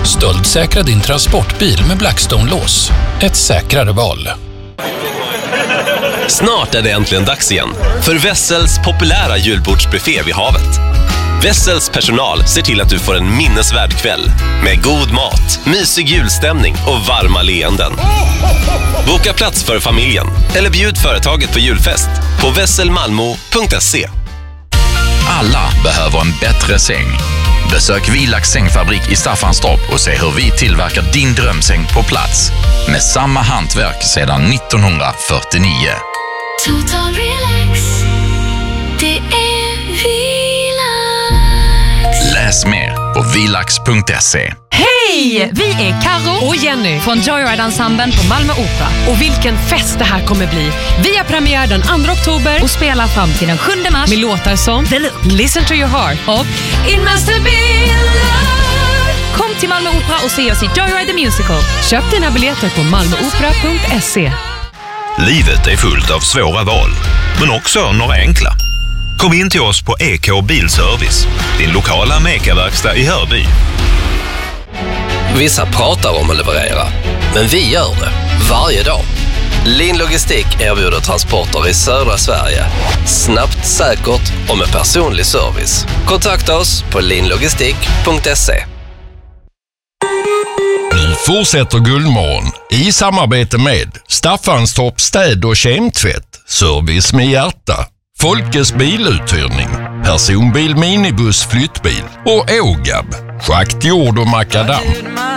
Stöldsäkra din transportbil med Blackstone-lås. Ett säkrare val. Snart är det äntligen dags igen för Wessels populära julbordsbuffé vid havet. Wessels personal ser till att du får en minnesvärd kväll med god mat, mysig julstämning och varma leenden. Boka plats för familjen eller bjud företaget på julfest på wesselmalmo.se. Alla behöver en bättre säng. Besök Vilax sängfabrik i Staffanstorp och se hur vi tillverkar din drömsäng på plats. Med samma hantverk sedan 1949. Total relax. Det är Vilax. Läs mer på vilax.se. Hej! Vi är Karo och Jenny från Joyride-ensemblen på Malmö Opera. Och vilken fest det här kommer bli. Vi har premiär den 2 oktober och spelar fram till den 7 mars med låtar som Listen to your heart och It must have been love. Kom till Malmö Opera och se oss i Joyride the Musical. Köp dina biljetter på malmöopera.se. Livet är fullt av svåra val, men också några enkla. Kom in till oss på EK Bilservice, din lokala Meka-verkstad i Hörby. Vissa pratar om att leverera, men vi gör det varje dag. Lin Logistik erbjuder transporter i södra Sverige. Snabbt, säkert och med personlig service. Kontakta oss på linlogistik.se. Nu fortsätter Guldmorgon i samarbete med Staffanstorp städ- och kemtvätt, service med hjärta, Folkes biluthyrning, personbil, minibuss, flyttbil och Ågab, schakt, jord och makadam.